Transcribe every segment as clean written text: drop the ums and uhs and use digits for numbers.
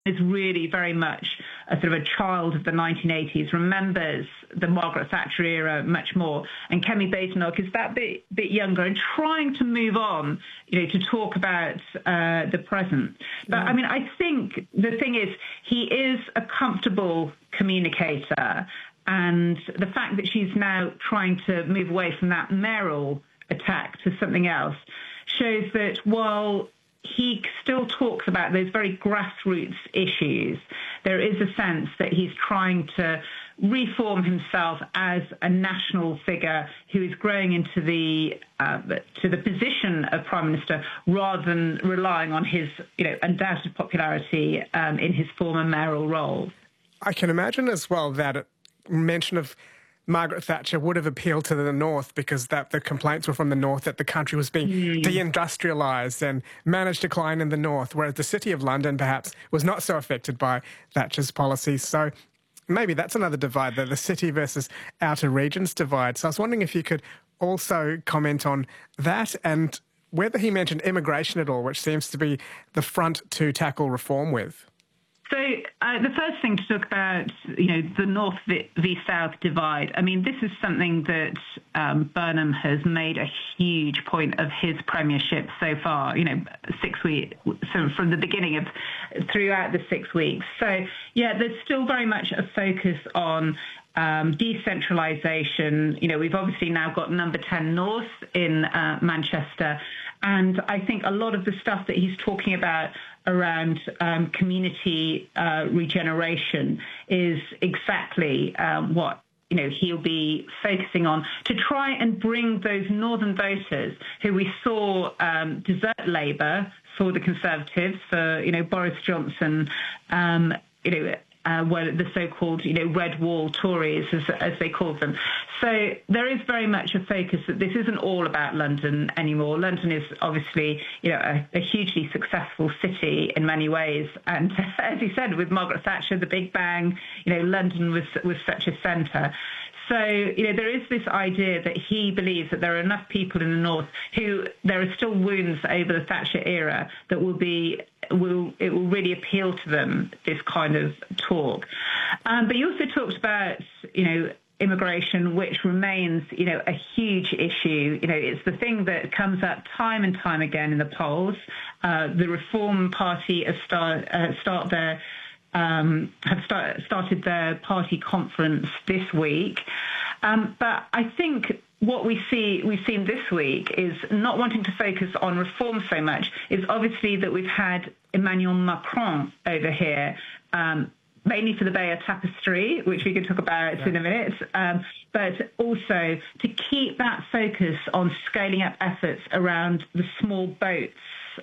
is really very much a sort of a child of the 1980s, remembers the Margaret Thatcher era much more. And Kemi Badenoch is that bit younger and trying to move on, to talk about the present. But I mean, I think the thing is, he is a comfortable communicator. And the fact that she's now trying to move away from that mayoral attack to something else shows that while he still talks about those very grassroots issues, there is a sense that he's trying to reform himself as a national figure who is growing into the position of Prime Minister rather than relying on his undoubted popularity in his former mayoral role. I can imagine as well that mention of Margaret Thatcher would have appealed to the north because the complaints were from the north that the country was being deindustrialised and managed decline in the north, whereas the City of London perhaps was not so affected by Thatcher's policies. So maybe that's another divide, the city versus outer regions divide. So I was wondering if you could also comment on that and whether he mentioned immigration at all, which seems to be the front to tackle reform with. So the first thing to talk about, the North v South divide. I mean, this is something that Burnham has made a huge point of his premiership so far, 6 weeks, so from the beginning of throughout the 6 weeks. So, yeah, there's still very much a focus on decentralisation. We've obviously now got number 10 North in Manchester. And I think a lot of the stuff that he's talking about around community regeneration is exactly what he'll be focusing on to try and bring those northern voters who we saw desert Labour for the Conservatives, for Boris Johnson, were the so-called, red wall Tories, as they call them. So there is very much a focus that this isn't all about London anymore. London is obviously, a hugely successful city in many ways. And as you said, with Margaret Thatcher, the Big Bang, London was such a centre. So, there is this idea that he believes that there are enough people in the north who there are still wounds over the Thatcher era that it will really appeal to them, this kind of talk. But he also talked about, immigration, which remains, a huge issue. It's the thing that comes up time and time again in the polls. The Reform Party have started their party conference this week. But I think what we've seen this week is not wanting to focus on reform so much, is obviously that we've had Emmanuel Macron over here, mainly for the Bayeux Tapestry, which we can talk about in a minute, but also to keep that focus on scaling up efforts around the small boats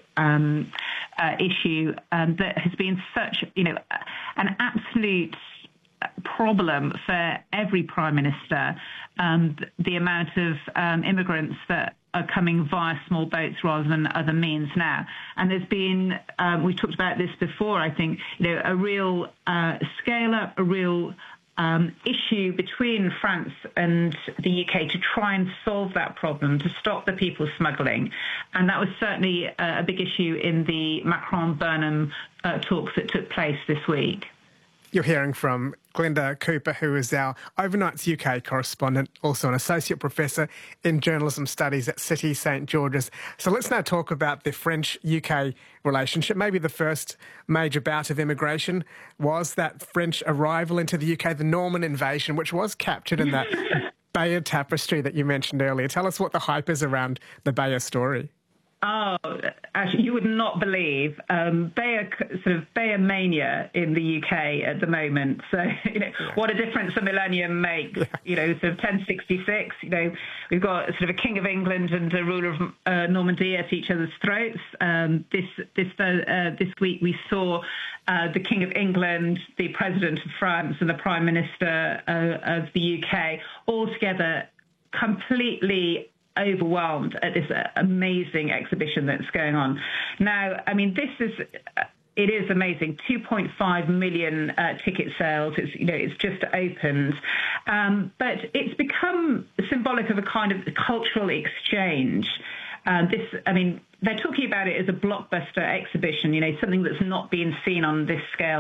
issue that has been such, an absolute problem for every prime minister, the amount of immigrants that are coming via small boats rather than other means now. And there's been, we've talked about this before, I think, a real scale up, a real issue between France and the UK to try and solve that problem, to stop the people smuggling. And that was certainly a big issue in the Macron-Burnham talks that took place this week. You're hearing from Glenda Cooper, who is our Overnights UK correspondent, also an associate professor in journalism studies at City St George's. So let's now talk about the French-UK relationship. Maybe the first major bout of immigration was that French arrival into the UK, the Norman invasion, which was captured in that Bayeux Tapestry that you mentioned earlier. Tell us what the hype is around the Bayeux story. Oh, actually, you would not believe Bayeux mania in the UK at the moment. So, what a difference a millennium makes. Sort of 1066. We've got sort of a King of England and a ruler of Normandy at each other's throats. This week we saw the King of England, the President of France, and the Prime Minister of the UK all together, completely overwhelmed at this amazing exhibition that's going on. Now, I mean, it is amazing. 2.5 million ticket sales. It's just opened, but it's become symbolic of a kind of cultural exchange. they're talking about it as a blockbuster exhibition, something that's not been seen on this scale